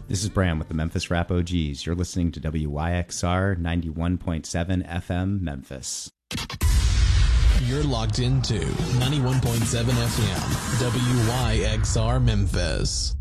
This is Bram with the Memphis Rap OGs. You're listening to WYXR 91.7 FM Memphis. You're locked into 91.7 FM WYXR Memphis.